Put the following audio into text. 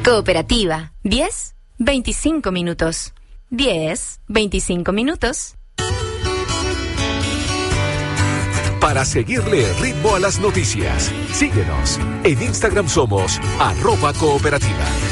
Cooperativa. 10, 25 minutos. 10, 25 minutos. Para seguirle el ritmo a las noticias, síguenos. En Instagram somos @cooperativa.